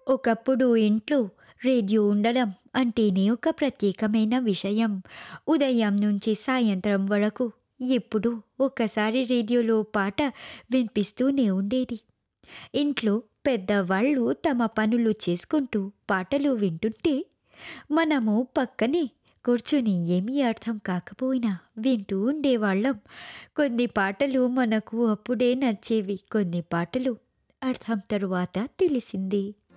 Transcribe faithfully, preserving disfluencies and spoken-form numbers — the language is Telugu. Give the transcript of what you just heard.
ఒకప్పుడు ఇంట్లో రేడియో ఉండడం అంటేనే ఒక ప్రత్యేకమైన విషయం. ఉదయం నుంచి సాయంత్రం వరకు ఎప్పుడూ ఒక్కసారి రేడియోలో పాట వినిపిస్తూనే ఉండేది. ఇంట్లో పెద్దవాళ్ళు తమ పనులు చేసుకుంటూ పాటలు వింటుంటే మనము పక్కనే కూర్చొని ఏమీ అర్థం కాకపోయినా వింటూ ఉండేవాళ్ళం. కొన్ని పాటలు మనకు అప్పుడే నచ్చేవి. కొన్ని పాటలు అర్థం తరువాత తెలిసింది.